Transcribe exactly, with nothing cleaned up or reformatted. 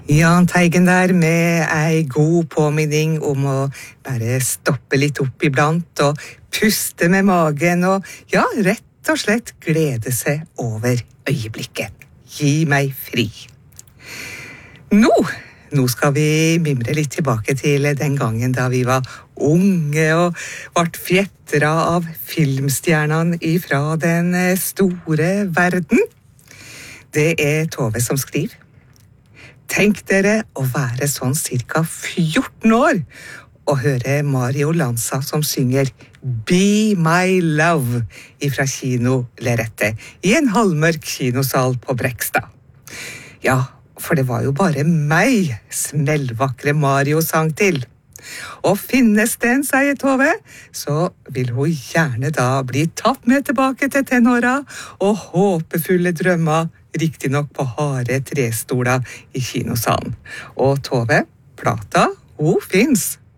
Jahn Teigen der med ei god påminning om å bare stoppe litt opp iblant og puste med magen og ja, rett og slett glede seg over øyeblikket. Gi meg fri. Nå, nå skal vi mimre litt tilbake til den gangen da vi var unge og vart fjetra av filmstjernene ifra den store verden. Det er Tove som skriver. Tenk dere å være sånn cirka fjorten år og høre Mario Lanza som synger Be My Love ifra kino Lerette i en halvmørk kinosal på Brekstad. Ja, for det var jo bare meg smellvakre Mario sang til. Og finnes den, sier Tove, så vil hun gjerne da bli tatt med tilbake til tenåra og håpefulle drømmer, riktig nok på harde trestoler i kinosalen. Og Tove, plata, hun finnes.